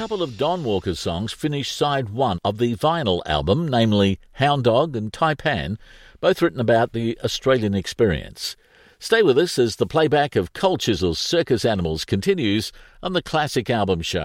couple of Don Walker songs finished side one of the vinyl album, namely Hound Dog and Taipan, both written about the Australian experience. Stay with us as the playback of Cold Chisel's Circus Animals continues on the Classic Album Show.